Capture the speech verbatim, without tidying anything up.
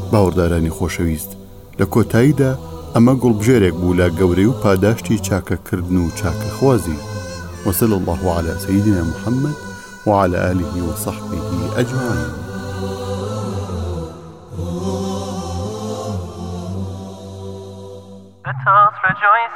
باوەڕدارانی خۆشەویست، لە کۆتاییدا ئەمە گوڵبژێرێک بوو لە گەورەی و پاداشتی چاکەکردن و چاکەخوازی. وصلى الله على سيدنا محمد وعلى آله وصحبه أجمعين. Let us rejoice